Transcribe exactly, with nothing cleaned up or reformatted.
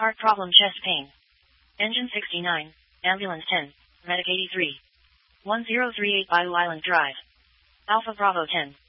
Heart problem, chest pain. Engine sixty-nine, ambulance ten, medic eighty-three. one zero three eight Bayou Island Drive. Alpha Bravo ten.